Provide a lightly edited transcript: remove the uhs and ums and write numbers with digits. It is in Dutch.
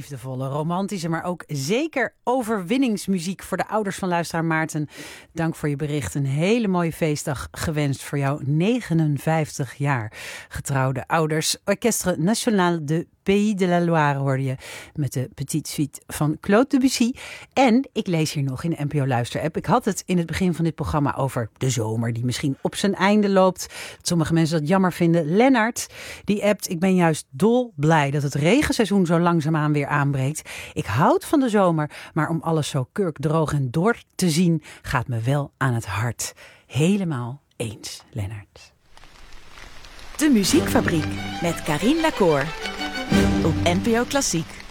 liefdevolle, romantische, maar ook zeker overwinningsmuziek voor de ouders van luisteraar Maarten. Dank voor je bericht. Een hele mooie feestdag gewenst voor jouw 59 jaar getrouwde ouders. Orchestre National de Pays de la Loire hoorde je met de Petite Suite van Claude Debussy. En ik lees hier nog in de NPO Luister-app. Ik had het in het begin van dit programma over de zomer die misschien op zijn einde loopt. Dat sommige mensen dat jammer vinden. Lennart die appt: ik ben juist dolblij dat het regenseizoen zo langzaamaan weer aanbreekt. Ik houd van de zomer, maar om alles zo kurkdroog en door te zien gaat me wel aan het hart. Helemaal eens, Lennart. De Muziekfabriek met Carien Lacour op NPO Klassiek.